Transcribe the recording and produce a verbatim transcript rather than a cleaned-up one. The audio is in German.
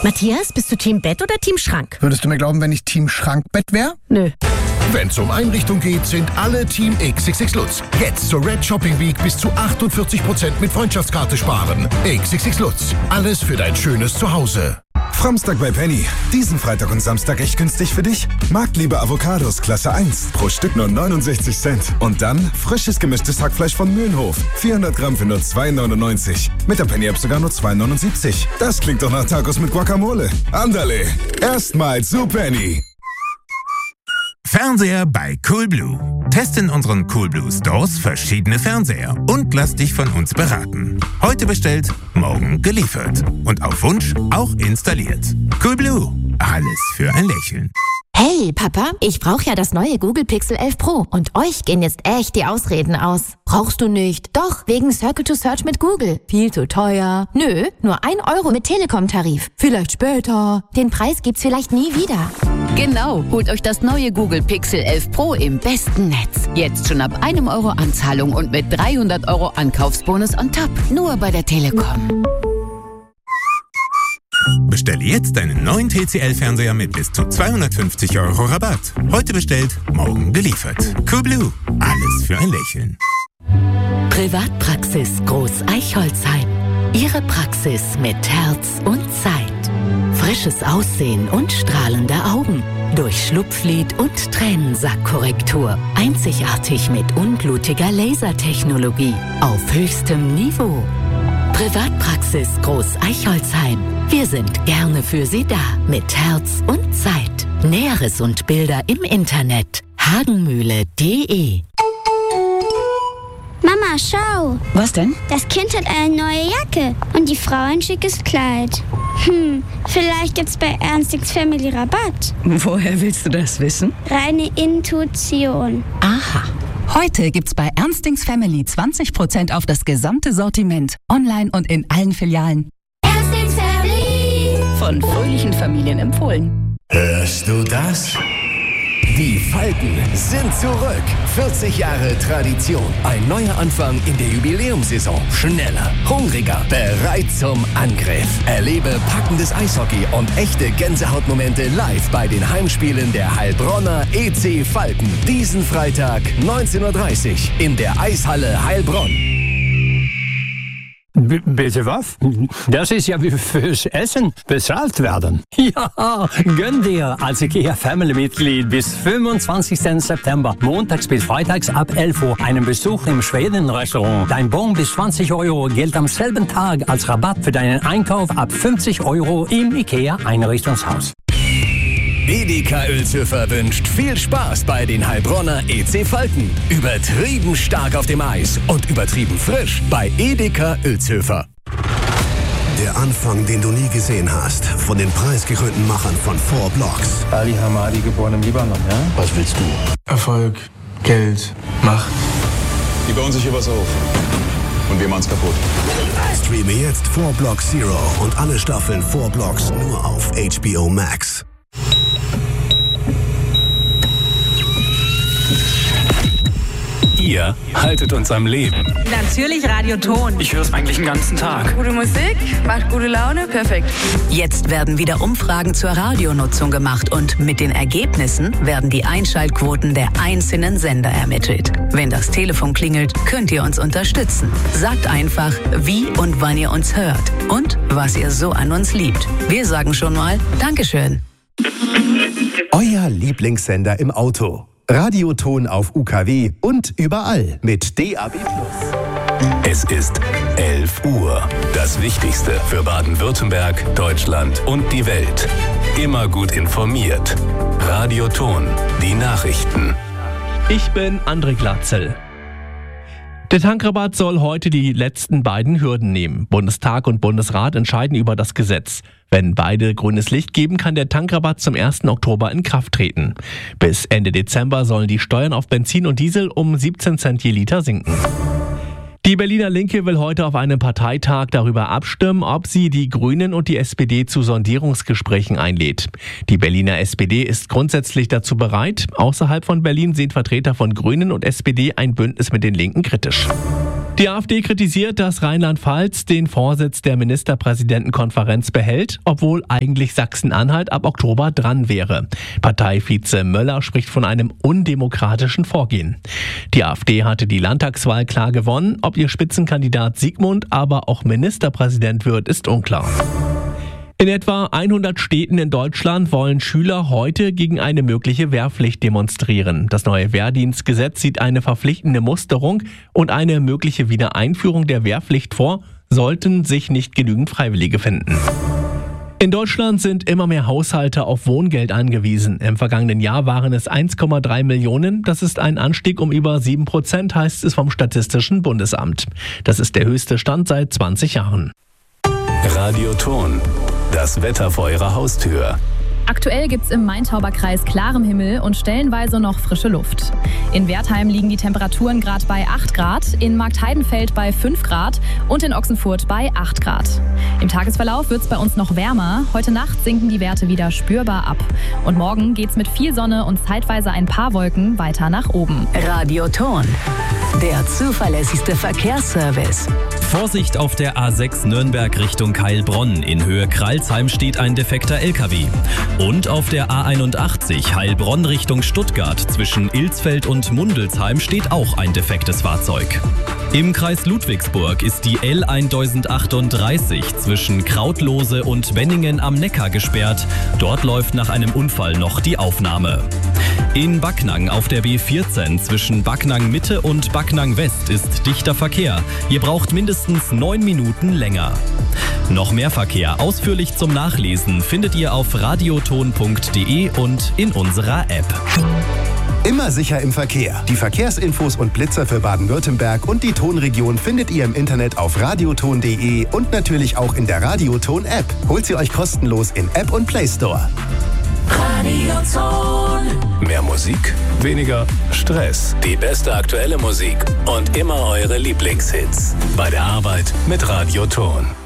Matthias, bist du Team Bett oder Team Schrank? Würdest du mir glauben, wenn ich Team Schrankbett wäre? Nö. Wenn's um Einrichtung geht, sind alle Team X X X Lutz. Jetzt zur Red Shopping Week bis zu achtundvierzig Prozent mit Freundschaftskarte sparen. X X X Lutz. Alles für dein schönes Zuhause. Framstag bei Penny. Diesen Freitag und Samstag echt günstig für dich? Marktliebe Avocados Klasse eins. Pro Stück nur neunundsechzig Cent. Und dann frisches gemischtes Hackfleisch von Mühlenhof. vierhundert Gramm für nur zwei neunundneunzig. Mit der Penny-App sogar nur zwei neunundsiebzig. Das klingt doch nach Tacos mit Guacamole. Andale. Erstmals zu Penny. Fernseher bei Coolblue. Teste in unseren Coolblue Stores verschiedene Fernseher und lass dich von uns beraten. Heute bestellt, morgen geliefert. Und auf Wunsch auch installiert. Coolblue. Alles für ein Lächeln. Hey, Papa, ich brauche ja das neue Google Pixel elf Pro. Und euch gehen jetzt echt die Ausreden aus. Brauchst du nicht? Doch, wegen Circle to Search mit Google. Viel zu teuer. Nö, nur ein Euro mit Telekom-Tarif. Vielleicht später. Den Preis gibt's vielleicht nie wieder. Genau, holt euch das neue Google Pixel elf Pro im besten Netz. Jetzt schon ab einem Euro Anzahlung und mit dreihundert Euro Ankaufsbonus on top. Nur bei der Telekom. Bestelle jetzt deinen neuen T C L-Fernseher mit bis zu zweihundertfünfzig Euro Rabatt. Heute bestellt, morgen geliefert. Coolblue. Alles für ein Lächeln. Privatpraxis Groß Eichholzheim. Ihre Praxis mit Herz und Zeit. Frisches Aussehen und strahlende Augen. Durch Schlupflid und Tränensackkorrektur. Einzigartig mit unblutiger Lasertechnologie. Auf höchstem Niveau. Privatpraxis Groß Eichholzheim. Wir sind gerne für Sie da. Mit Herz und Zeit. Näheres und Bilder im Internet. hagenmühle punkt de. Mama, schau. Was denn? Das Kind hat eine neue Jacke und die Frau ein schickes Kleid. Hm, vielleicht gibt's bei Ernstings Family Rabatt. Woher willst du das wissen? Reine Intuition. Aha. Heute gibt's bei Ernstings Family zwanzig Prozent auf das gesamte Sortiment. Online und in allen Filialen. Ernstings Family. Von fröhlichen Familien empfohlen. Hörst du das? Die Falken sind zurück. vierzig Jahre Tradition. Ein neuer Anfang in der Jubiläumssaison. Schneller, hungriger, bereit zum Angriff. Erlebe packendes Eishockey und echte Gänsehautmomente live bei den Heimspielen der Heilbronner E C Falken. Diesen Freitag neunzehn Uhr dreißig in der Eishalle Heilbronn. B- bitte was? Das ist ja wie fürs Essen bezahlt werden. Ja, gönn dir als IKEA-Family-Mitglied bis fünfundzwanzigsten September, montags bis freitags ab elf Uhr, einen Besuch im Schweden-Restaurant. Dein Bon bis zwanzig Euro gilt am selben Tag als Rabatt für deinen Einkauf ab fünfzig Euro im IKEA-Einrichtungshaus. Edeka Uelzhöfer wünscht viel Spaß bei den Heilbronner E C Falken. Übertrieben stark auf dem Eis und übertrieben frisch bei Edeka Uelzhöfer. Der Anfang, den du nie gesehen hast, von den preisgekrönten Machern von Four Blocks. Ali Hamadi, geboren im Libanon, ja? Was willst du? Erfolg, Geld, Macht. Die bauen sich hier was auf. Und wir machen's kaputt. Streame jetzt Four Blocks Zero und alle Staffeln Four Blocks nur auf H B O Max. Ihr haltet uns am Leben. Natürlich Radio Ton. Ich höre es eigentlich den ganzen Tag. Gute Musik, macht gute Laune, perfekt. Jetzt werden wieder Umfragen zur Radionutzung gemacht und mit den Ergebnissen werden die Einschaltquoten der einzelnen Sender ermittelt. Wenn das Telefon klingelt, könnt ihr uns unterstützen. Sagt einfach, wie und wann ihr uns hört und was ihr so an uns liebt. Wir sagen schon mal Dankeschön. Euer Lieblingssender im Auto. Radioton auf U K W und überall mit D A B plus. Es ist elf Uhr. Das Wichtigste für Baden-Württemberg, Deutschland und die Welt. Immer gut informiert. Radioton, die Nachrichten. Ich bin André Glatzel. Der Tankrabatt soll heute die letzten beiden Hürden nehmen. Bundestag und Bundesrat entscheiden über das Gesetz. Wenn beide grünes Licht geben, kann der Tankrabatt zum ersten Oktober in Kraft treten. Bis Ende Dezember sollen die Steuern auf Benzin und Diesel um siebzehn Cent je Liter sinken. Die Berliner Linke will heute auf einem Parteitag darüber abstimmen, ob sie die Grünen und die S P D zu Sondierungsgesprächen einlädt. Die Berliner S P D ist grundsätzlich dazu bereit. Außerhalb von Berlin sehen Vertreter von Grünen und S P D ein Bündnis mit den Linken kritisch. Die AfD kritisiert, dass Rheinland-Pfalz den Vorsitz der Ministerpräsidentenkonferenz behält, obwohl eigentlich Sachsen-Anhalt ab Oktober dran wäre. Parteivize Möller spricht von einem undemokratischen Vorgehen. Die AfD hatte die Landtagswahl klar gewonnen. Ob ihr Spitzenkandidat Sigmund aber auch Ministerpräsident wird, ist unklar. In etwa hundert Städten in Deutschland wollen Schüler heute gegen eine mögliche Wehrpflicht demonstrieren. Das neue Wehrdienstgesetz sieht eine verpflichtende Musterung und eine mögliche Wiedereinführung der Wehrpflicht vor, sollten sich nicht genügend Freiwillige finden. In Deutschland sind immer mehr Haushalte auf Wohngeld angewiesen. Im vergangenen Jahr waren es eins Komma drei Millionen. Das ist ein Anstieg um über sieben Prozent, heißt es vom Statistischen Bundesamt. Das ist der höchste Stand seit zwanzig Jahren. Radio Ton. Das Wetter vor Ihrer Haustür. Aktuell gibt es im Main-Tauber-Kreis klarem Himmel und stellenweise noch frische Luft. In Wertheim liegen die Temperaturen gerade bei acht Grad, in Marktheidenfeld bei fünf Grad und in Ochsenfurt bei acht Grad. Im Tagesverlauf wird es bei uns noch wärmer. Heute Nacht sinken die Werte wieder spürbar ab. Und morgen geht es mit viel Sonne und zeitweise ein paar Wolken weiter nach oben. Radio Ton, der zuverlässigste Verkehrsservice. Vorsicht auf der A sechs Nürnberg Richtung Heilbronn. In Höhe Kralsheim steht ein defekter L K W. Und auf der A einundachtzig Heilbronn Richtung Stuttgart zwischen Ilsfeld und Mundelsheim steht auch ein defektes Fahrzeug. Im Kreis Ludwigsburg ist die L tausendachtunddreißig zwischen Krautlose und Wenningen am Neckar gesperrt. Dort läuft nach einem Unfall noch die Aufnahme. In Backnang auf der B vierzehn zwischen Backnang Mitte und Backnang West ist dichter Verkehr. Ihr braucht mindestens neun Minuten länger. Noch mehr Verkehr ausführlich zum Nachlesen findet ihr auf radioton punkt de und in unserer App. Immer sicher im Verkehr. Die Verkehrsinfos und Blitzer für Baden-Württemberg und die Tonregion findet ihr im Internet auf radioton punkt de und natürlich auch in der Radioton-App. Holt sie euch kostenlos in App und Play Store. Radioton. Mehr Musik, weniger Stress. Die beste aktuelle Musik und immer eure Lieblingshits. Bei der Arbeit mit Radioton.